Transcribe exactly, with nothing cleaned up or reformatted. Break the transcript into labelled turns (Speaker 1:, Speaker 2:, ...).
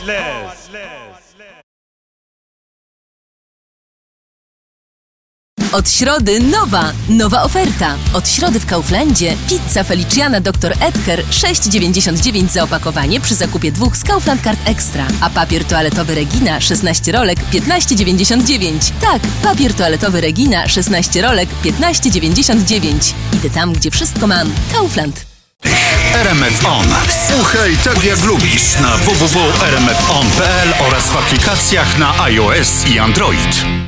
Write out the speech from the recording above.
Speaker 1: Od środy nowa, nowa oferta. Od środy w Kauflandzie pizza Feliciana doktor Edgar sześć dziewięćdziesiąt dziewięć za opakowanie przy zakupie dwóch z Kaufland Card Extra. A papier toaletowy Regina szesnaście rolek piętnaście dziewięćdziesiąt dziewięć. Tak, papier toaletowy Regina szesnaście rolek piętnaście dziewięćdziesiąt dziewięć. Idę tam, gdzie wszystko mam. Kaufland.
Speaker 2: R M F On. Słuchaj tak jak lubisz na w w w kropka r m f on kropka p l oraz w aplikacjach na iOS i Android.